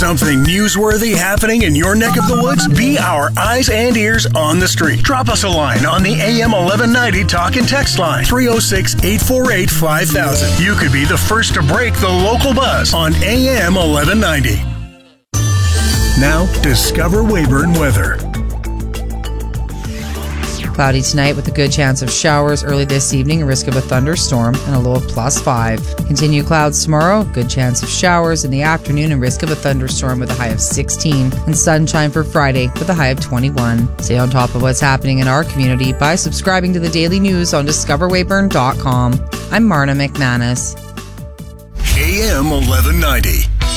Something newsworthy happening in your neck of the woods? Be our eyes and ears on the street. Drop us a line on the AM 1190 talk and text line, 306-848-5000. You could be the first to break the local buzz on AM 1190. Now, Discover Weyburn weather. Cloudy tonight with a good chance of showers early this evening, a risk of a thunderstorm, and a low of +5. Continue clouds tomorrow, good chance of showers in the afternoon and risk of a thunderstorm with a high of 16. And sunshine for Friday with a high of 21. Stay on top of what's happening in our community by subscribing to the daily news on discoverweyburn.com. I'm Marna McManus. AM 1190.